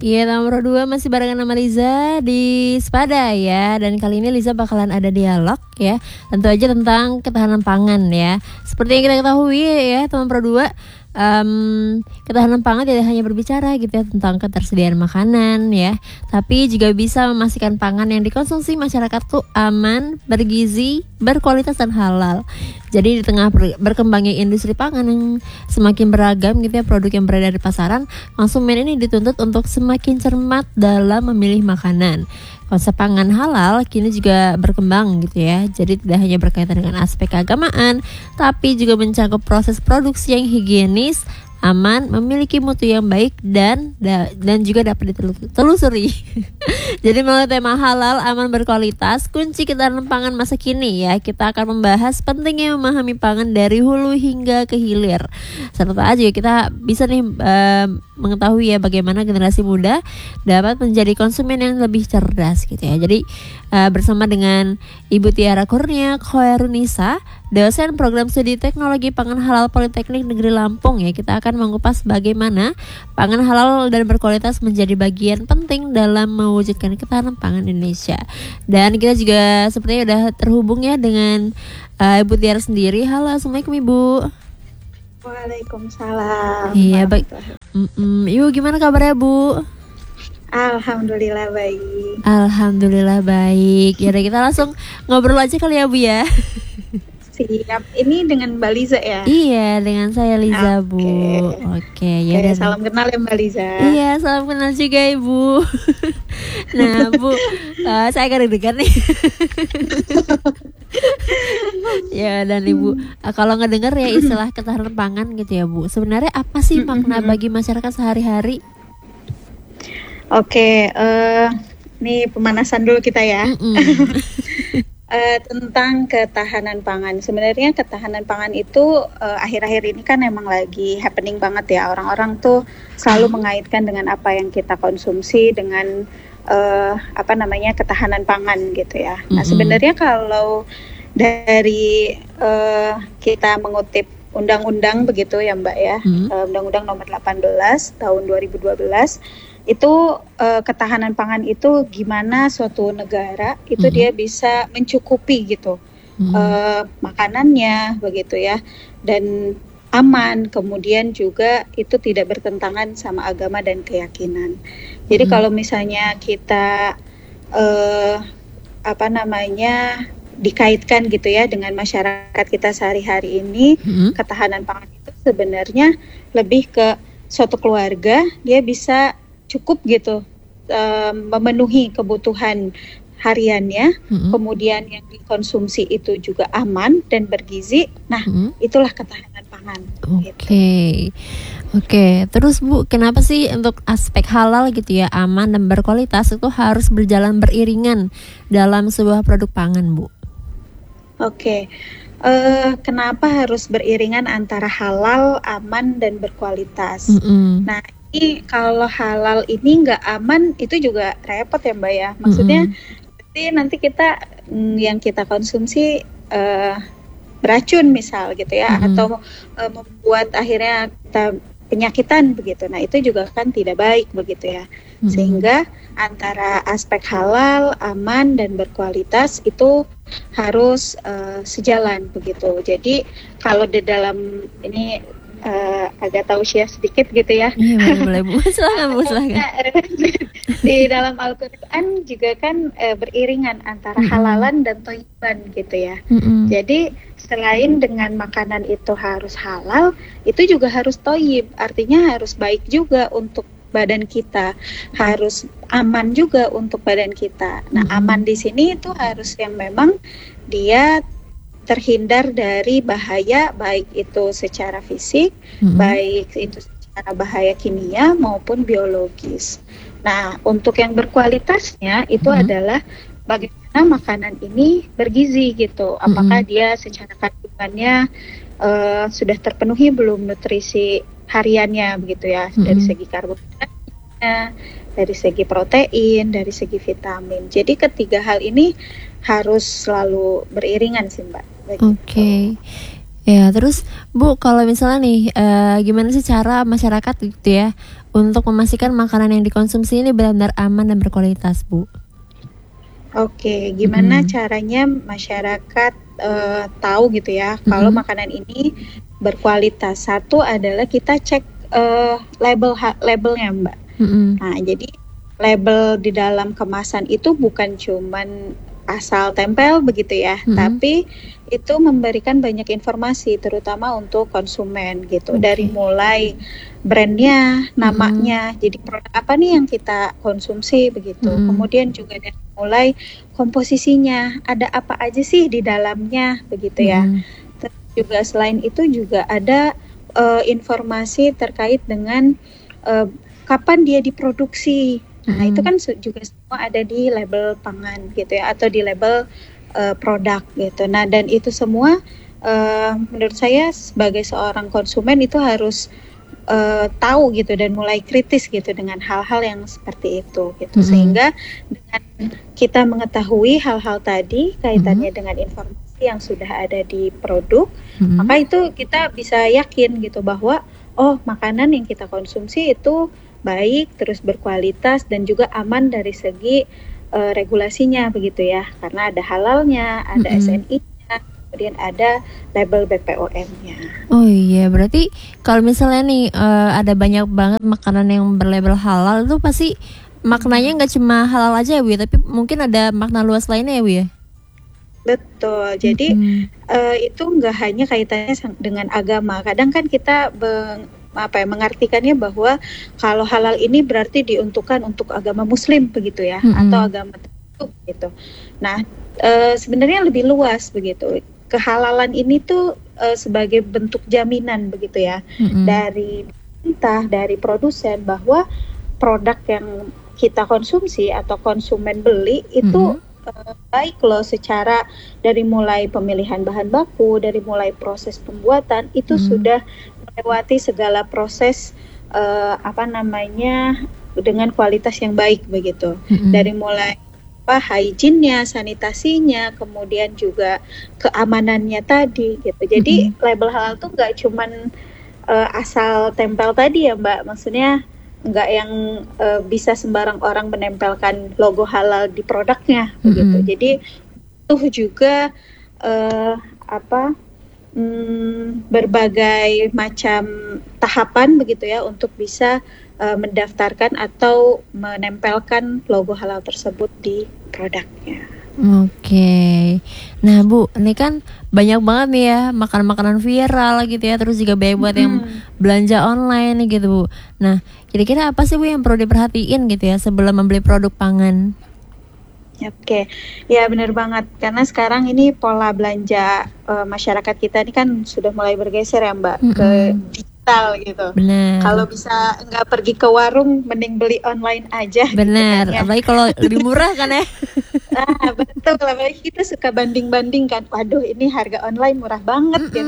Iya, nomor 2 masih barengan sama Liza di Spada ya. Dan kali ini Liza bakalan ada dialog ya, tentu aja tentang ketahanan pangan ya. Seperti yang kita ketahui ya teman Pro 2, ketahanan pangan tidak hanya berbicara gitu ya tentang ketersediaan makanan ya, tapi juga bisa memastikan pangan yang dikonsumsi masyarakat tuh aman, bergizi, berkualitas dan halal. Jadi di tengah berkembangnya industri pangan yang semakin beragam gitu ya produk yang beredar di pasaran, konsumen ini dituntut untuk semakin cermat dalam memilih makanan. Konsep pangan halal kini juga berkembang gitu ya. Jadi tidak hanya berkaitan dengan aspek keagamaan, tapi juga mencakup proses produksi yang higienis, aman, memiliki mutu yang baik dan juga dapat ditelusuri. Jadi melalui tema halal, aman, berkualitas, kunci ketahanan pangan masa kini ya, kita akan membahas pentingnya memahami pangan dari hulu hingga ke hilir. Serta juga kita bisa nih mengetahui ya bagaimana generasi muda dapat menjadi konsumen yang lebih cerdas gitu ya. Jadi bersama dengan Ibu Tiara Kurnia Khoerunisa, dosen program studi teknologi pangan halal Politeknik Negeri Lampung ya, kita akan mengupas bagaimana pangan halal dan berkualitas menjadi bagian penting dalam mewujudkan ketahanan pangan Indonesia. Dan kita juga sepertinya udah terhubung ya dengan Ibu Tiara sendiri. Halo, assalamualaikum Ibu. Waalaikumsalam. Iya, baik. Ibu gimana kabarnya Bu? Alhamdulillah baik. Alhamdulillah baik. Ya udah kita langsung ngobrol aja kali ya Bu ya. Siap. Ini dengan Mbak Liza ya? Iya, dengan saya Liza Bu. Oke, ya udah. Salam kenal ya Mbak Liza. Iya, salam kenal juga Ibu. Nah Bu, saya akan deg-degan nih. Ya dan Ibu, kalau ngedenger ya istilah ketahanan pangan gitu ya Bu, sebenarnya apa sih makna bagi masyarakat sehari-hari? Oke, nih pemanasan dulu kita ya. Tentang ketahanan pangan. Sebenarnya ketahanan pangan itu akhir-akhir ini kan emang lagi happening banget ya. Orang-orang tuh selalu mengaitkan dengan apa yang kita konsumsi dengan ketahanan pangan gitu ya. Nah sebenarnya kalau dari kita mengutip undang-undang begitu ya Mbak ya, Undang-Undang Nomor 18 Tahun 2012 itu ketahanan pangan itu gimana suatu negara itu dia bisa mencukupi gitu makanannya begitu ya, dan aman, kemudian juga itu tidak bertentangan sama agama dan keyakinan. Jadi kalau misalnya kita dikaitkan gitu ya dengan masyarakat kita sehari-hari ini, ketahanan pangan itu sebenarnya lebih ke suatu keluarga dia bisa cukup gitu memenuhi kebutuhan hariannya, kemudian yang dikonsumsi itu juga aman dan bergizi. Nah, itulah ketahanan pangan. Oke. Terus Bu, kenapa sih untuk aspek halal gitu ya, aman dan berkualitas itu harus berjalan beriringan dalam sebuah produk pangan, Bu? Kenapa harus beriringan antara halal, aman dan berkualitas? Nah, ini kalau halal ini nggak aman itu juga repot ya Mbak ya. Maksudnya nanti kita yang kita konsumsi beracun misal gitu ya, atau membuat akhirnya kita penyakitan begitu. Nah itu juga kan tidak baik begitu ya. Sehingga antara aspek halal, aman dan berkualitas itu harus sejalan begitu. Jadi kalau di dalam ini agak tausiah sedikit gitu ya. Iya, boleh Bu. Silakan. Di dalam Al-Quran juga kan beriringan antara halalan dan thayyiban gitu ya. Jadi selain dengan makanan itu harus halal, itu juga harus thayyib. Artinya harus baik juga untuk badan kita, harus aman juga untuk badan kita. Nah, aman di sini itu harus yang memang dia terhindar dari bahaya, baik itu secara fisik, baik itu secara bahaya kimia maupun biologis. Nah, untuk yang berkualitasnya itu adalah bagaimana makanan ini bergizi gitu. Apakah dia secara kandungannya sudah terpenuhi belum nutrisi hariannya begitu ya, dari segi karbohidratnya, dari segi protein, dari segi vitamin. Jadi ketiga hal ini harus selalu beriringan sih Mbak. Oke. Ya terus Bu, kalau misalnya nih gimana sih cara masyarakat gitu ya untuk memastikan makanan yang dikonsumsi ini benar-benar aman dan berkualitas, Bu? Oke, gimana caranya masyarakat tahu gitu ya kalau makanan ini berkualitas? Satu adalah kita cek labelnya, Mbak. Nah, jadi label di dalam kemasan itu bukan cuman asal tempel begitu ya, tapi itu memberikan banyak informasi terutama untuk konsumen gitu. Dari mulai brandnya, namanya, jadi produk apa nih yang kita konsumsi begitu. Kemudian juga dari mulai komposisinya, ada apa aja sih di dalamnya begitu ya. Terus juga selain itu juga ada informasi terkait dengan kapan dia diproduksi. Nah, itu kan juga semua ada di label pangan gitu ya, atau di label produk gitu. Nah, dan itu semua menurut saya sebagai seorang konsumen itu harus tahu gitu dan mulai kritis gitu dengan hal-hal yang seperti itu gitu. Sehingga dengan kita mengetahui hal-hal tadi kaitannya dengan informasi yang sudah ada di produk, maka itu kita bisa yakin gitu bahwa makanan yang kita konsumsi itu baik, terus berkualitas dan juga aman dari segi regulasinya begitu ya, karena ada halalnya, ada SNI-nya, kemudian ada label BPOM-nya. Oh iya, berarti kalau misalnya nih ada banyak banget makanan yang berlabel halal itu pasti maknanya nggak cuma halal aja ya, Bu, tapi mungkin ada makna luas lainnya ya, Bu ya? Betul, jadi itu nggak hanya kaitannya dengan agama. Kadang kan kita mengartikannya bahwa kalau halal ini berarti diuntukkan untuk agama Muslim begitu ya, atau agama tertentu gitu. Nah, sebenarnya lebih luas begitu. Kehalalan ini tuh sebagai bentuk jaminan begitu ya, dari pemerintah, dari produsen bahwa produk yang kita konsumsi atau konsumen beli itu baik loh, secara dari mulai pemilihan bahan baku, dari mulai proses pembuatan itu sudah melewati segala proses dengan kualitas yang baik begitu. Dari mulai hygiene-nya, sanitasinya, kemudian juga keamanannya tadi gitu. Jadi label halal tuh nggak cuman asal tempel tadi ya, Mbak. Maksudnya nggak yang bisa sembarang orang menempelkan logo halal di produknya begitu. Jadi itu juga berbagai macam tahapan begitu ya untuk bisa mendaftarkan atau menempelkan logo halal tersebut di produknya. Oke. Nah, Bu, ini kan banyak banget nih ya makanan-makanan viral gitu ya, terus juga banyak buat yang belanja online nih gitu, Bu. Nah, kira-kira apa sih, Bu, yang perlu diperhatiin gitu ya sebelum membeli produk pangan? Oke, ya benar banget, karena sekarang ini pola belanja masyarakat kita ini kan sudah mulai bergeser ya, Mbak, ke digital gitu. Benar. Kalau bisa nggak pergi ke warung, mending beli online aja. Benar, gitu kan, ya. apalagi kalau lebih murah kan ya. Betul, apalagi kita suka banding-banding kan, waduh ini harga online murah banget kan.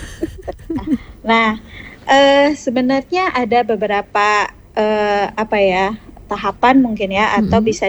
Nah, sebenarnya ada beberapa tahapan mungkin ya, atau bisa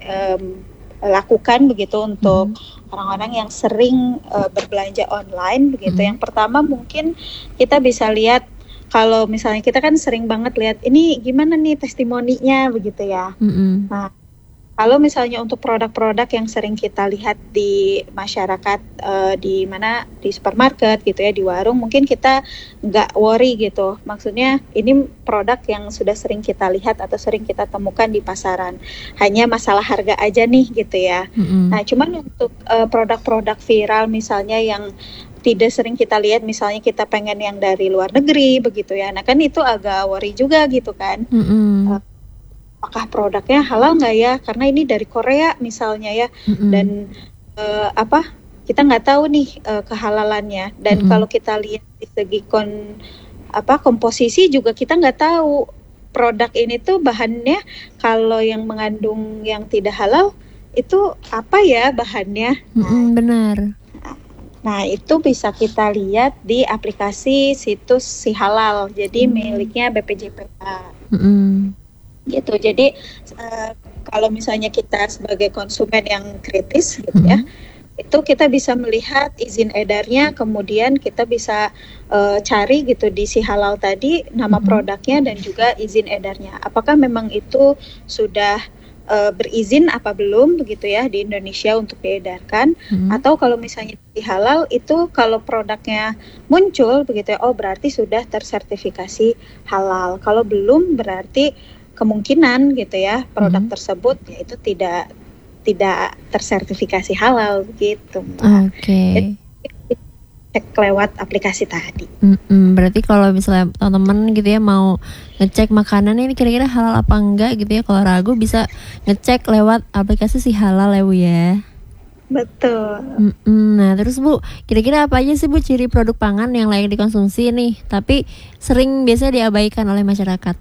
dilakukan begitu untuk orang-orang yang sering berbelanja online begitu. Yang pertama mungkin kita bisa lihat, kalau misalnya kita kan sering banget lihat ini gimana nih testimoninya begitu ya. Nah, kalau misalnya untuk produk-produk yang sering kita lihat di masyarakat, di supermarket gitu ya, di warung, mungkin kita nggak worry gitu. Maksudnya ini produk yang sudah sering kita lihat atau sering kita temukan di pasaran. Hanya masalah harga aja nih gitu ya. Nah, cuman untuk produk-produk viral misalnya yang tidak sering kita lihat, misalnya kita pengen yang dari luar negeri begitu ya. Nah, kan itu agak worry juga gitu kan. Apakah produknya halal nggak ya? Karena ini dari Korea misalnya ya, dan kita nggak tahu nih kehalalannya. Dan kalau kita lihat di segi komposisi juga kita nggak tahu produk ini tuh bahannya, kalau yang mengandung yang tidak halal itu apa ya bahannya? Benar. Nah, itu bisa kita lihat di aplikasi situs Si Halal. Jadi miliknya BPJPH. Gitu. Jadi kalau misalnya kita sebagai konsumen yang kritis gitu ya, itu kita bisa melihat izin edarnya, kemudian kita bisa cari gitu di si halal tadi nama produknya dan juga izin edarnya. Apakah memang itu sudah berizin apa belum begitu ya di Indonesia untuk diedarkan, atau kalau misalnya di halal itu kalau produknya muncul begitu ya, oh berarti sudah tersertifikasi halal. Kalau belum berarti kemungkinan gitu ya produk tersebut ya itu tidak tersertifikasi halal gitu. Oke. Cek lewat aplikasi tadi. Berarti kalau misalnya teman-teman gitu ya mau ngecek makanan ini kira-kira halal apa enggak gitu ya, kalau ragu bisa ngecek lewat aplikasi si halal ya Bu ya. Betul. Nah terus Bu, kira-kira apa aja sih Bu ciri produk pangan yang layak dikonsumsi nih tapi sering biasanya diabaikan oleh masyarakat?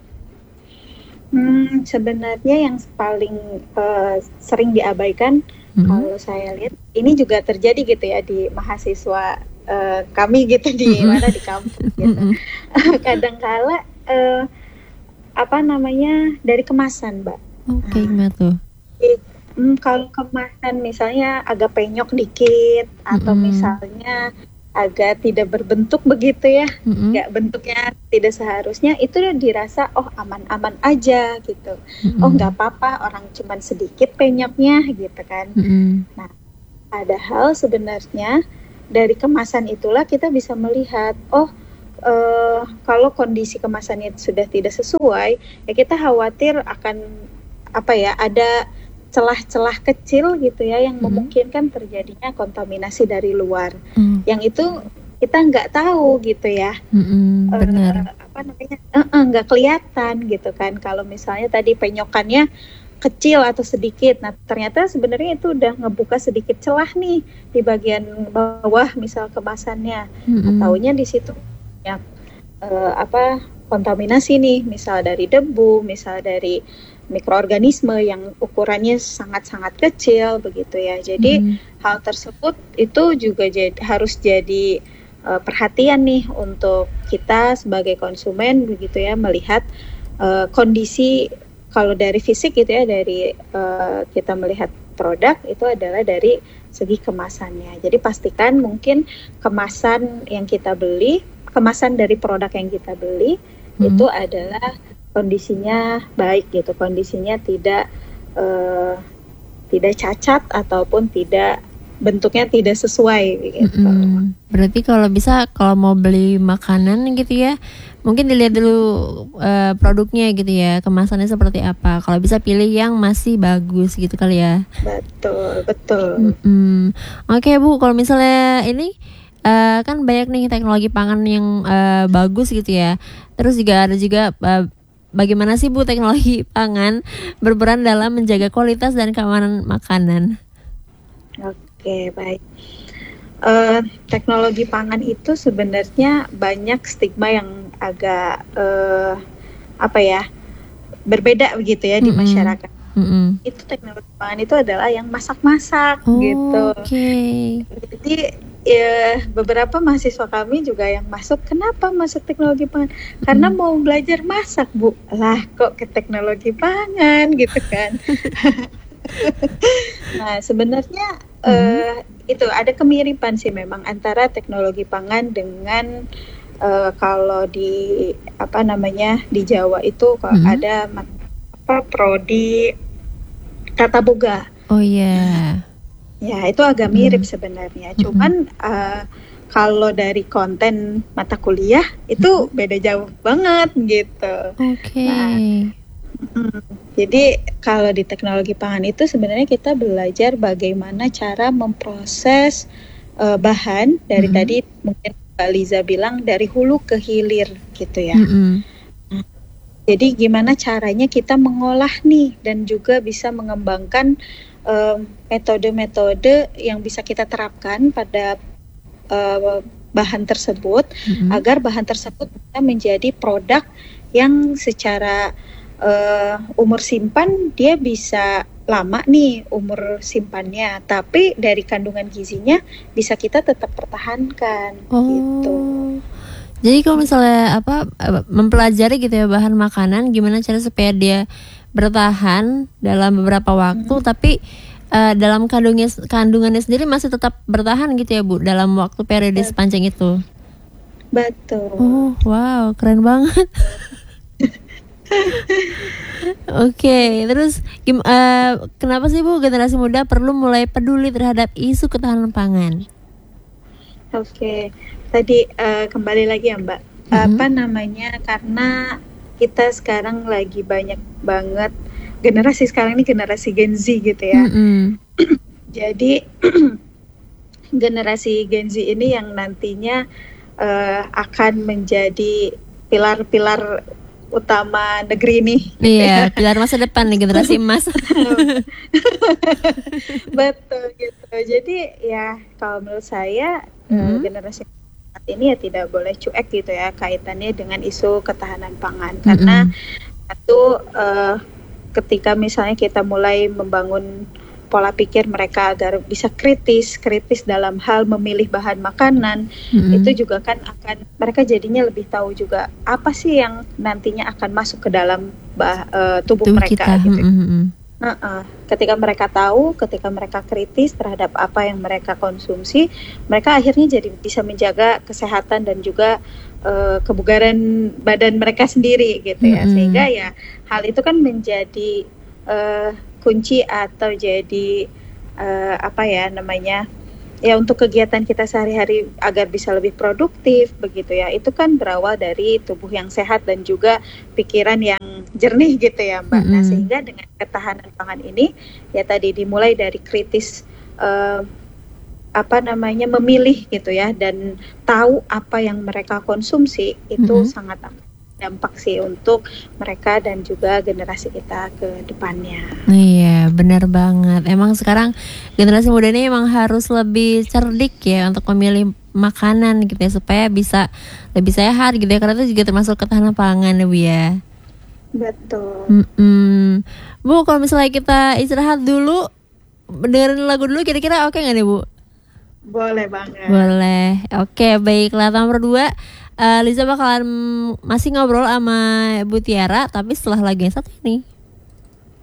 Sebenarnya yang paling sering diabaikan kalau saya lihat ini juga terjadi gitu ya di mahasiswa kami gitu di mana di kampus gitu. Kadangkala dari kemasan, Mbak. Oke, gimana tuh? Kalau kemasan misalnya agak penyok dikit atau misalnya agak tidak berbentuk begitu ya, nggak bentuknya tidak seharusnya, itu dirasa oh aman-aman aja gitu, oh nggak apa-apa orang cuman sedikit penyoknya gitu kan. Nah, padahal sebenarnya dari kemasan itulah kita bisa melihat kalau kondisi kemasannya sudah tidak sesuai, ya kita khawatir akan ada celah-celah kecil gitu ya yang memungkinkan terjadinya kontaminasi dari luar. Yang itu kita nggak tahu gitu ya. Benar. Nggak kelihatan gitu kan. Kalau misalnya tadi penyokannya kecil atau sedikit, nah ternyata sebenarnya itu udah ngebuka sedikit celah nih di bagian bawah misal kemasannya. Taunya di situ ya kontaminasi nih, misal dari debu, misal dari mikroorganisme yang ukurannya sangat-sangat kecil begitu ya. Jadi hal tersebut itu juga harus jadi perhatian nih untuk kita sebagai konsumen begitu ya, melihat kondisi kalau dari fisik gitu ya, dari kita melihat produk itu adalah dari segi kemasannya. Jadi pastikan mungkin kemasan yang kita beli, kemasan dari produk yang kita beli itu adalah kondisinya baik gitu, kondisinya tidak cacat ataupun bentuknya tidak sesuai gitu. Berarti kalau mau beli makanan gitu ya, mungkin dilihat dulu produknya gitu ya, kemasannya seperti apa. Kalau bisa pilih yang masih bagus gitu kali ya. Betul. Oke Bu, kalau misalnya ini kan banyak nih teknologi pangan yang bagus gitu ya. Terus juga ada bagaimana sih Bu teknologi pangan berperan dalam menjaga kualitas dan keamanan makanan? Oke, baik. Teknologi pangan itu sebenarnya banyak stigma yang agak berbeda begitu ya di masyarakat. Itu teknologi pangan itu adalah yang masak-masak gitu. Jadi beberapa mahasiswa kami juga yang masuk, kenapa masuk teknologi pangan? Karena mau belajar masak Bu. Lah kok ke teknologi pangan gitu kan. Nah sebenarnya itu ada kemiripan sih memang antara teknologi pangan dengan kalau di di Jawa itu kalau ada prodi tata boga. Oh iya. Ya itu agak mirip sebenarnya. Cuman kalau dari konten mata kuliah itu beda jauh banget gitu. Jadi kalau di teknologi pangan itu sebenarnya kita belajar bagaimana cara memproses bahan dari tadi mungkin Mbak Liza bilang dari hulu ke hilir gitu ya. Jadi gimana caranya kita mengolah nih dan juga bisa mengembangkan metode-metode yang bisa kita terapkan pada bahan tersebut agar bahan tersebut bisa menjadi produk yang secara umur simpan dia bisa lama nih umur simpannya, tapi dari kandungan gizinya bisa kita tetap pertahankan gitu. Jadi kalau misalnya mempelajari gitu ya bahan makanan, gimana cara supaya dia bertahan dalam beberapa waktu tapi dalam kandungannya sendiri masih tetap bertahan gitu ya Bu dalam waktu periode sepanjang itu. Betul. Oh wow, keren banget. Oke, terus kenapa sih Bu generasi muda perlu mulai peduli terhadap isu ketahanan pangan? Oke, tadi kembali lagi ya Mbak, apa namanya, karena kita sekarang lagi banyak banget generasi sekarang ini generasi Gen Z gitu ya. Jadi generasi Gen Z ini yang nantinya akan menjadi pilar-pilar utama negeri ini. Iya, pilar masa depan nih, generasi emas. Betul gitu. Jadi ya kalau menurut saya generasi saat ini ya tidak boleh cuek gitu ya kaitannya dengan isu ketahanan pangan, karena satu ketika misalnya kita mulai membangun pola pikir mereka agar bisa kritis dalam hal memilih bahan makanan, itu juga kan akan mereka jadinya lebih tahu juga apa sih yang nantinya akan masuk ke dalam tubuh mereka gitu. Ketika mereka tahu, ketika mereka kritis terhadap apa yang mereka konsumsi, mereka akhirnya jadi bisa menjaga kesehatan dan juga kebugaran badan mereka sendiri gitu ya. Sehingga ya hal itu kan menjadi kunci atau jadi apa ya namanya, ya untuk kegiatan kita sehari-hari agar bisa lebih produktif begitu ya. Itu kan berawal dari tubuh yang sehat dan juga pikiran yang jernih gitu ya Mbak. Nah sehingga dengan ketahanan pangan ini ya tadi dimulai dari kritis apa namanya memilih gitu ya, dan tahu apa yang mereka konsumsi itu sangat dampak sih untuk mereka dan juga generasi kita ke depannya. Iya, benar banget. Emang sekarang generasi muda ini emang harus lebih cerdik ya untuk memilih makanan gitu ya, supaya bisa lebih sehat gitu ya, karena itu juga termasuk ketahanan pangan ya Bu ya. Betul. Bu, kalau misalnya kita istirahat dulu, dengerin lagu dulu, kira-kira oke nggak nih Bu? Boleh banget. Boleh. Oke, baiklah. Nomor 2, Liza bakalan masih ngobrol sama Bu Tiara, tapi setelah lagu yang satu ini.